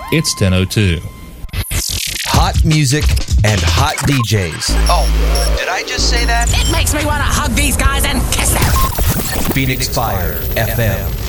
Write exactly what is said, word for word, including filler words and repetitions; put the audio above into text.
It's ten oh two. Hot music and hot D Js. Oh, did I just say that? It makes me want to hug these guys and kiss them. Phoenix Fire F M.